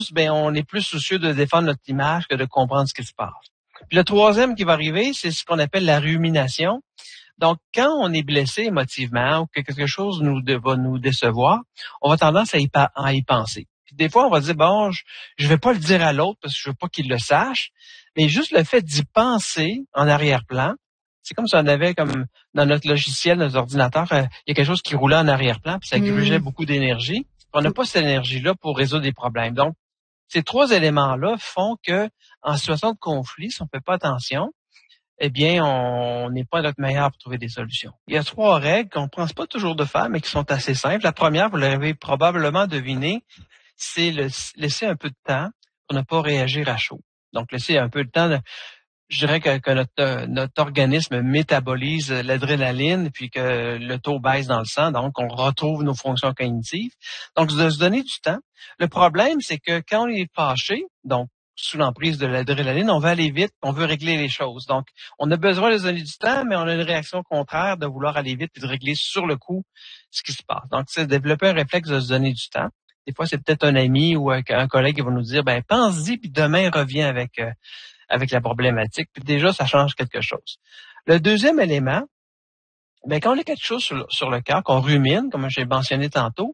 ben on est plus soucieux de défendre notre image que de comprendre ce qui se passe. Puis le troisième qui va arriver, c'est ce qu'on appelle la rumination. Donc, quand on est blessé émotivement ou que quelque chose va nous décevoir, on va tendance à y penser. Puis des fois, on va dire, bon, je vais pas le dire à l'autre parce que je veux pas qu'il le sache, mais juste le fait d'y penser en arrière-plan, c'est comme si on avait, comme dans notre logiciel, notre ordinateur, il y a quelque chose qui roulait en arrière-plan, puis ça grugeait beaucoup d'énergie. On n'a pas cette énergie-là pour résoudre des problèmes. Donc, ces trois éléments-là font que, en situation de conflit, si on ne fait pas attention, eh bien, on n'est pas à notre meilleur pour trouver des solutions. Il y a trois règles qu'on ne pense pas toujours de faire, mais qui sont assez simples. La première, vous l'avez probablement deviné, c'est laisser un peu de temps pour ne pas réagir à chaud. Donc, laisser un peu de temps, je dirais que notre organisme métabolise l'adrénaline, puis que le taux baisse dans le sang, donc on retrouve nos fonctions cognitives. Donc, de se donner du temps. Le problème, c'est que quand on est fâché, donc sous l'emprise de l'adrénaline, on veut aller vite, on veut régler les choses. Donc, on a besoin de se donner du temps, mais on a une réaction contraire de vouloir aller vite et de régler sur le coup ce qui se passe. Donc, c'est développer un réflexe de se donner du temps. Des fois, c'est peut-être un ami ou un collègue qui va nous dire, ben pense-y, puis demain, reviens avec la problématique. Puis déjà, ça change quelque chose. Le deuxième élément, ben quand on a quelque chose sur le cœur, qu'on rumine, comme j'ai mentionné tantôt,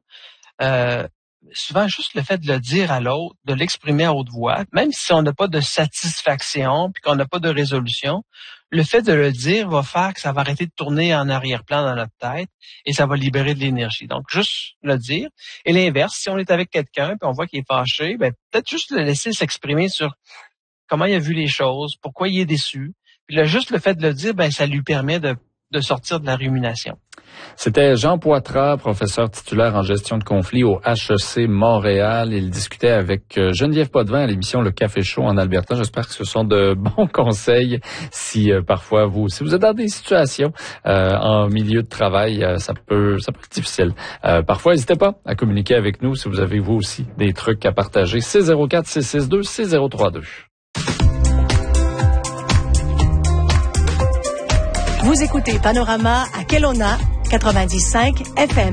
souvent, juste le fait de le dire à l'autre, de l'exprimer à haute voix, même si on n'a pas de satisfaction puis qu'on n'a pas de résolution, le fait de le dire va faire que ça va arrêter de tourner en arrière-plan dans notre tête et ça va libérer de l'énergie. Donc, juste le dire. Et l'inverse, si on est avec quelqu'un puis on voit qu'il est fâché, ben peut-être juste le laisser s'exprimer sur comment il a vu les choses, pourquoi il est déçu. Puis juste le fait de le dire, ben ça lui permet de sortir de la rumination. C'était Jean Poitras, professeur titulaire en gestion de conflits au HEC Montréal. Il discutait avec Geneviève Potvin à l'émission Le Café Chaud en Alberta. J'espère que ce sont de bons conseils si parfois si vous êtes dans des situations en milieu de travail, ça peut être difficile. Parfois, n'hésitez pas à communiquer avec nous si vous avez vous aussi des trucs à partager. 604-662-6032. Vous écoutez Panorama à Kelowna, 90.5 FM.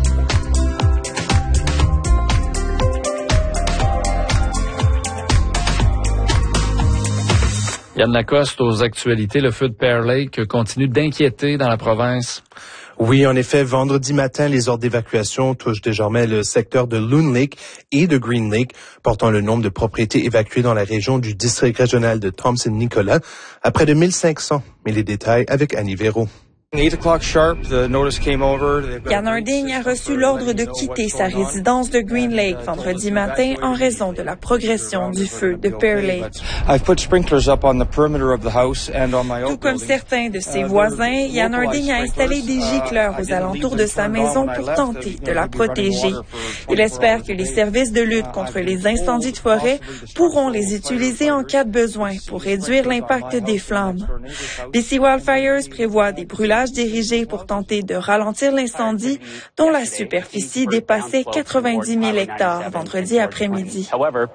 Yann Lacoste, aux actualités, le feu de Pear Lake continue d'inquiéter dans la province. Oui, en effet, vendredi matin, les ordres d'évacuation touchent désormais le secteur de Loon Lake et de Green Lake, portant le nombre de propriétés évacuées dans la région du district régional de Thompson-Nicolas à près de 1500. Mais les détails avec Annie Véro. 8 o'clock sharp, the notice came over. Yann Harding a reçu l'ordre de quitter sa résidence de Green Lake vendredi matin en raison de la progression du feu de Pear Lake. I've put sprinklers up on the perimeter of the house and on my Tout comme certains de ses voisins, Yann Harding a installé des gicleurs aux alentours de sa maison pour tenter de la protéger. Il espère que les services de lutte contre les incendies de forêt pourront les utiliser en cas de besoin pour réduire l'impact des flammes. BC Wildfires prévoit des brûlages dirigés pour tenter de ralentir l'incendie dont la superficie dépassait 90 000 hectares vendredi après-midi.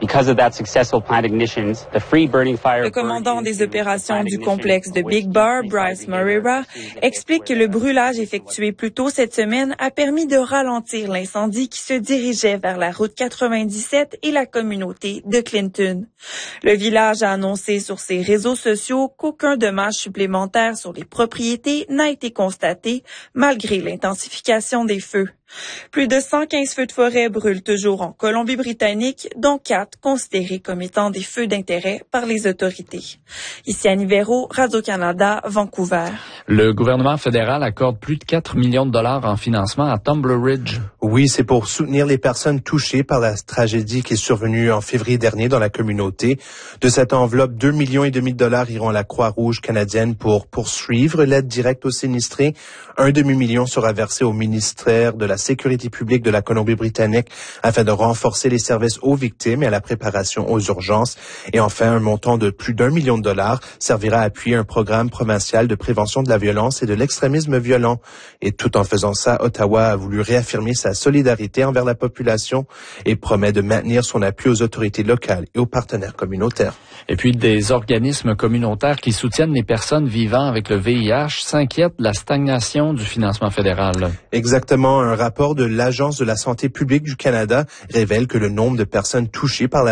Le commandant des opérations du complexe de Big Bar, Bryce Moreira, explique que le brûlage effectué plus tôt cette semaine a permis de ralentir l'incendie qui se dirigeait vers la route 97 et la communauté de Clinton. Le village a annoncé sur ses réseaux sociaux qu'aucun dommage supplémentaire sur les propriétés n'a été constaté malgré l'intensification des feux. Plus de 115 feux de forêt brûlent toujours en Colombie-Britannique, dont 4 considérés comme étant des feux d'intérêt par les autorités. Ici Annie Véro, Radio-Canada, Vancouver. Le gouvernement fédéral accorde plus de 4 millions de dollars en financement à Tumbler Ridge. Oui, c'est pour soutenir les personnes touchées par la tragédie qui est survenue en février dernier dans la communauté. De cette enveloppe, 2,5 millions de dollars iront à la Croix-Rouge canadienne pour poursuivre l'aide directe aux sinistrés. 1,5 million sera versé au ministère de la Sécurité publique de la Colombie-Britannique afin de renforcer les services aux victimes et à la préparation aux urgences. Et enfin, un montant de plus d'1 million de dollars servira à appuyer un programme provincial de prévention de la violence et de l'extrémisme violent. Et tout en faisant ça, Ottawa a voulu réaffirmer sa solidarité envers la population et promet de maintenir son appui aux autorités locales et aux partenaires communautaires. Et puis, des organismes communautaires qui soutiennent les personnes vivant avec le VIH s'inquiètent de la stagnation du financement fédéral. Exactement. Un rapport de l'Agence de la santé publique du Canada révèle que le nombre de personnes touchées par la